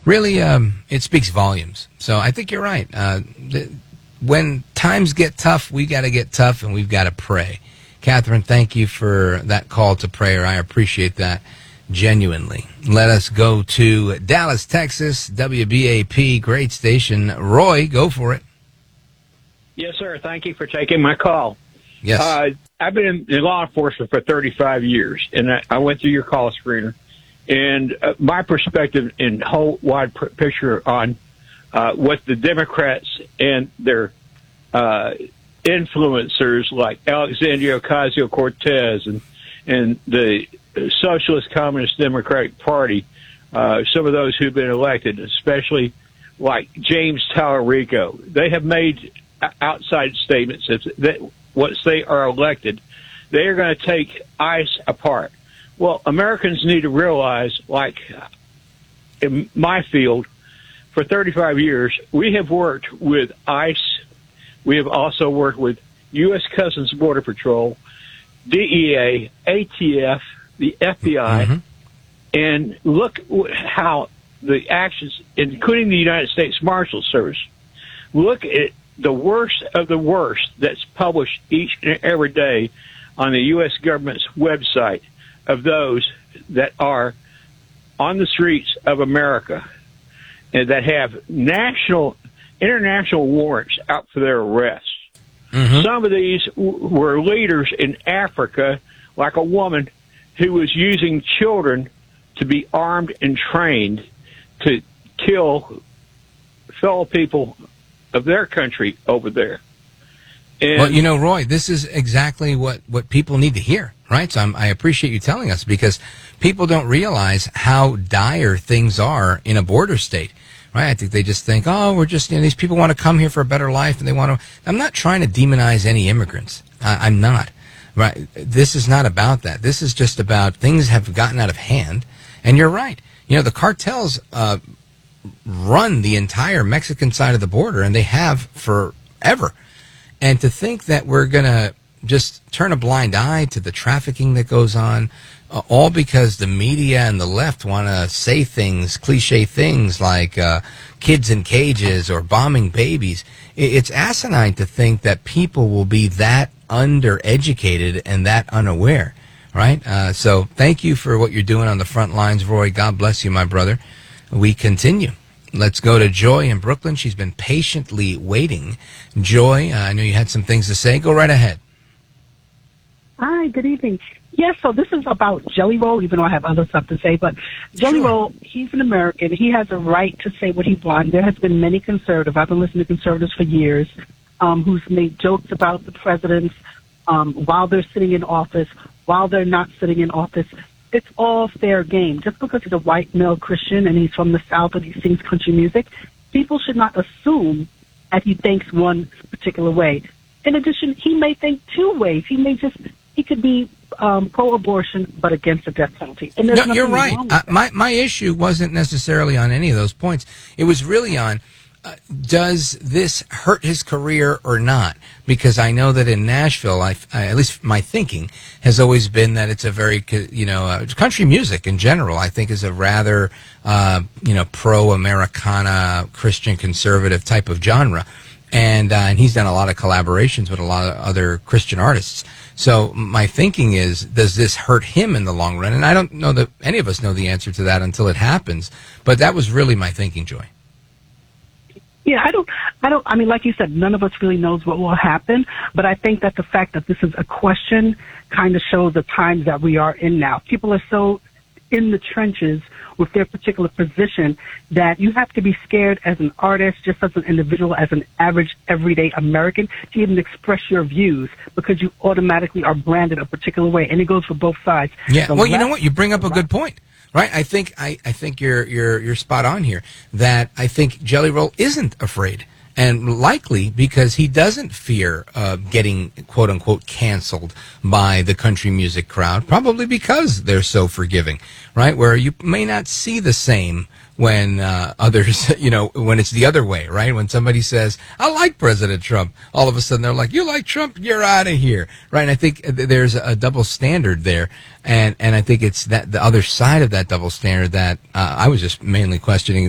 really, it speaks volumes. So I think you're right. When times get tough, we got to get tough, and we've got to pray. Catherine, thank you for that call to prayer. I appreciate that genuinely. Let us go to Dallas, Texas, WBAP, great station. Roy, go for it. Yes, sir. Thank you for taking my call. Yes. I've been in law enforcement for 35 years, and I went through your call screener. And my perspective and whole wide picture on what the Democrats and their influencers like Alexandria Ocasio-Cortez and the Socialist Communist Democratic Party, some of those who've been elected, especially like James Tallarico, they have made outside statements that once they are elected, they are going to take ICE apart. Well, Americans need to realize, like in my field, for 35 years, we have worked with ICE. We have also worked with U.S. Customs and Border Patrol, DEA, ATF, the FBI, and look how the actions, including the United States Marshal Service, look at the worst of the worst that's published each and every day on the U.S. government's website of those that are on the streets of America and that have international warrants out for their arrest. Some of these were leaders in Africa, like a woman who was using children to be armed and trained to kill fellow people of their country over there. And well, you know, Roy, this is exactly what people need to hear, right? So I appreciate you telling us, because people don't realize how dire things are in a border state, right? I think they just think, oh, we're just, these people want to come here for a better life, and they want to. I'm not trying to demonize any immigrants. I'm not, right? This is not about that. This is just about things have gotten out of hand, and you're right. The cartels run the entire Mexican side of the border, and they have forever. And to think that we're going to just turn a blind eye to the trafficking that goes on, all because the media and the left want to say things, cliche things like kids in cages or bombing babies. It's asinine to think that people will be that undereducated and that unaware, right? So thank you for what you're doing on the front lines, Roy. God bless you, my brother. We continue. Let's go to Joy in Brooklyn. She's been patiently waiting. Joy, I know you had some things to say. Go right ahead. Hi, good evening. Yes, so this is about Jelly Roll, even though I have other stuff to say. But Jelly Roll, he's an American. He has a right to say what he wants. There has been many conservatives. I've been listening to conservatives for years who's made jokes about the presidents while they're sitting in office, while they're not sitting in office. It's all fair game. Just because he's a white male Christian and he's from the South and he sings country music, people should not assume that he thinks one particular way. In addition, he may think two ways. He could be pro-abortion but against the death penalty. And no, you're right. My issue wasn't necessarily on any of those points. It was really on, does this hurt his career or not? Because I know that in Nashville, at least my thinking has always been that it's a very, country music in general, I think, is a rather, pro-Americana, Christian conservative type of genre. And he's done a lot of collaborations with a lot of other Christian artists. So my thinking is, does this hurt him in the long run? And I don't know that any of us know the answer to that until it happens. But that was really my thinking, Joy. Yeah, I mean, like you said, none of us really knows what will happen, but I think that the fact that this is a question kind of shows the times that we are in now. People are so in the trenches with their particular position that you have to be scared as an artist, just as an individual, as an average, everyday American, to even express your views because you automatically are branded a particular way, and it goes for both sides. Yeah, well, you know what? You bring up a good point. Right, I think you're spot on here. That I think Jelly Roll isn't afraid, and likely because he doesn't fear getting quote unquote canceled by the country music crowd. Probably because they're so forgiving, right? Where you may not see the same when others, when it's the other way, right? When somebody says, I like President Trump, all of a sudden they're like, you like Trump? You're out of here, right? And I think there's a double standard there. And I think it's that the other side of that double standard that I was just mainly questioning